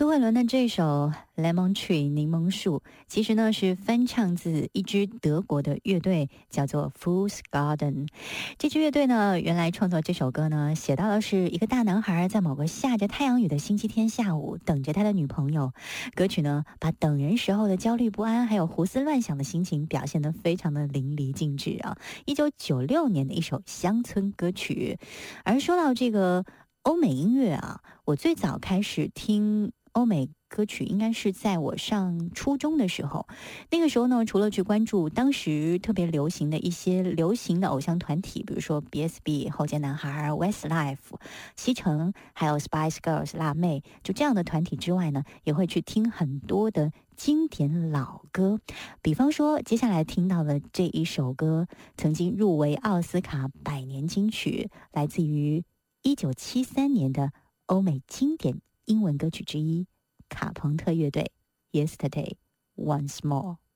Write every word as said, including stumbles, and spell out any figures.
苏慧伦的这首 Lemon Tree 柠檬树，其实呢是翻唱自一支德国的乐队，叫做 Fool's Garden。这支乐队呢，原来创作这首歌呢，写到的是一个大男孩在某个下着太阳雨的星期天下午，等着他的女朋友。歌曲呢，把等人时候的焦虑不安，还有胡思乱想的心情，表现得非常的淋漓尽致啊！一九九六年的一首乡村歌曲。而说到这个欧美音乐啊，我最早开始听欧美歌曲应该是在我上初中的时候。那个时候呢，除了去关注当时特别流行的一些流行的偶像团体，比如说 B S B 后街男孩、Westlife、西城，还有 Spice Girls 辣妹，就这样的团体之外呢，也会去听很多的经典老歌。比方说接下来听到的这一首歌，曾经入围奥斯卡百年金曲，来自于一九七三年的欧美经典英文歌曲之一，卡朋特乐队 Yesterday Once More。